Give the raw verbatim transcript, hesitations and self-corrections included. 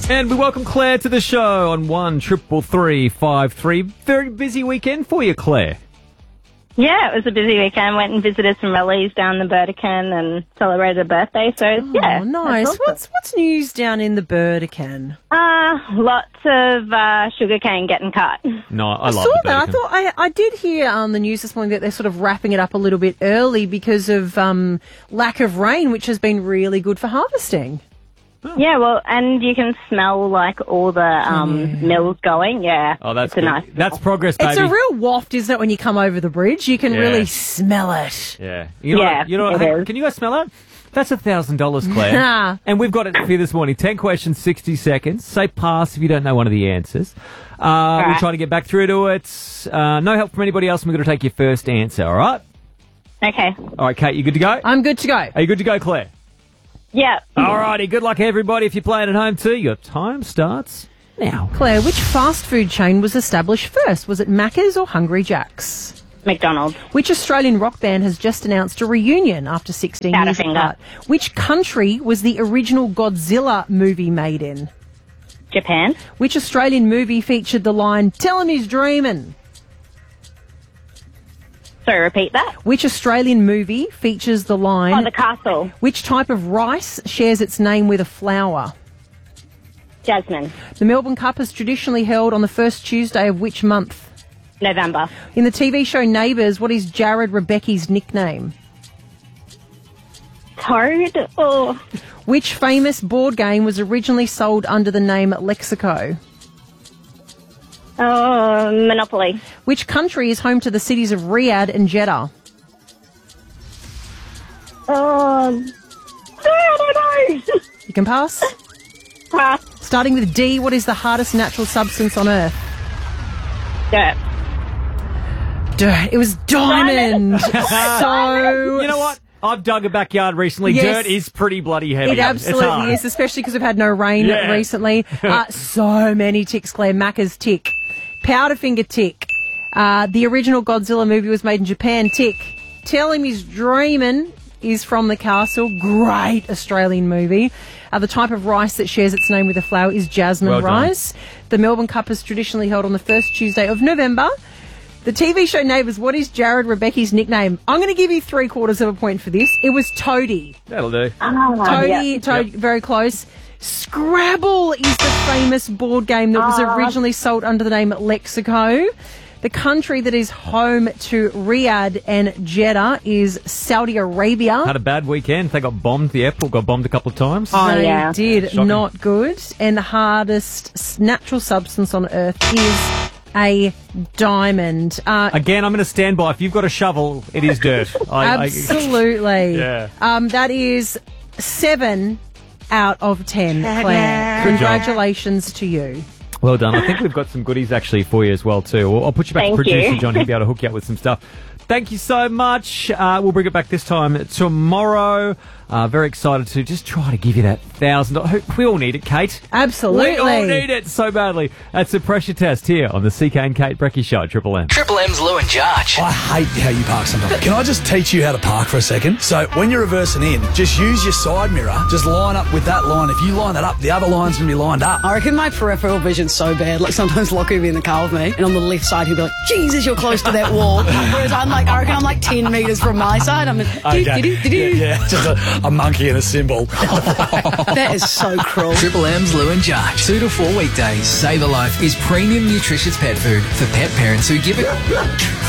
And we welcome Claire to the show on one triple three five three. Very busy weekend for you, Claire. Yeah, it was a busy weekend. Went and visited some rallies down the Burdekin and celebrated a birthday. So, oh, yeah. nice. Awesome. What's what's news down in the Burdekin? Uh, lots of uh, sugarcane getting cut. No, I, I love saw the that. I Burdekin. thought I, I did hear on um, the news this morning that they're sort of wrapping it up a little bit early because of um, lack of rain, which has been really good for harvesting. Yeah, well, and you can smell, like, all the um, Yeah. mills going. Yeah. Oh, that's it's good. a nice That's progress, baby. It's a real waft, isn't it, when you come over the bridge? You can Yeah. really smell it. Yeah. You know Yeah, what, you know what, it hey, is. can you guys smell that? That's a thousand dollars, Claire. And we've got it for you this morning. Ten questions, sixty seconds. Say pass if you don't know one of the answers. Uh, right. We'll try to get back through to it. Uh, no help from anybody else. And we're going to take your first answer, all right? Okay. All right, Kate, you good to go? I'm good to go. Are you good to go, Claire? Yeah. All righty. Good luck, everybody. If you're playing at home too, your time starts now. Claire, which fast food chain was established first? Was it Macca's or Hungry Jack's? McDonald's. Which Australian rock band has just announced a reunion after sixteen years Powderfinger. apart? Which country was the original Godzilla movie made in? Japan. Which Australian movie featured the line, "Tell him he's dreaming"? Sorry, repeat that. Which Australian movie features the line, Oh, The Castle. which type of rice shares its name with a flower? Jasmine. The Melbourne Cup is traditionally held on the first Tuesday of which month? November. In the T V show Neighbours, what is Jared Rebecki's nickname? Toad. Oh. Which famous board game was originally sold under the name Lexico? Oh, Monopoly. Which country is home to the cities of Riyadh and Jeddah? Oh. I don't know. You can pass. Pass. Starting with D, what is the hardest natural substance on Earth? Dirt. Dirt. It was diamond. so You know what? I've dug a backyard recently. Yes. Dirt is pretty bloody heavy. It It's absolutely hard. is, especially because we've had no rain Yeah. recently. Uh, so many ticks, Claire. Macca's tick. Powderfinger tick. Uh, the original Godzilla movie was made in Japan tick. Tell him he's dreaming is from The Castle. Great Australian movie. Uh, the type of rice that shares its name with a flower is jasmine Well done. rice. The Melbourne Cup is traditionally held on the first Tuesday of November. The T V show Neighbours, what is Jared Rebecki's nickname? I'm going to give you three quarters of a point for this. It was Toadie. That'll do. Oh, Toadie, yeah. Toad, Yep. very close. Scrabble is the famous board game that was Ah. originally sold under the name Lexico. The country that is home to Riyadh and Jeddah is Saudi Arabia. Had a bad weekend. They got bombed. The airport got bombed a couple of times. Oh, they yeah. did. Shocking. Not good. And the hardest s- natural substance on Earth is a diamond. Uh, Again, I'm going to stand by. If you've got a shovel, it is dirt. I, absolutely. Yeah. Um, that is seven out of ten, Claire. Good job. Congratulations to you. Well done. I think we've got some goodies actually for you as well too. I'll, I'll put you back Thank to producer you. John. He'll be able to hook you up with some stuff. Thank you so much. Uh, we'll bring it back this time tomorrow. Uh, very excited to just try to give you that thousand dollars. We all need it, Kate. Absolutely. We all need it so badly. That's a pressure test here on the C K and Kate Brecky Show at Triple M. Triple M's Lou and Jarge. I hate how you park sometimes. Can I just teach you how to park for a second? So when you're reversing in, just use your side mirror. Just line up with that line. If you line that up, the other line's going to be lined up. I reckon my peripheral vision's so bad. Like sometimes Lockie will be in the car with me, and on the left side he'll be like, "Jesus, you're close to that wall." Whereas I'm like, I reckon I'm like ten metres from my side. I'm like, Okay. "Do-do-do-do-do." Yeah, yeah. Just a, a monkey and a symbol. That is so cruel. Triple M's Lou and Jarge. Two to four weekdays. Save a Life is premium nutritious pet food for pet parents who give it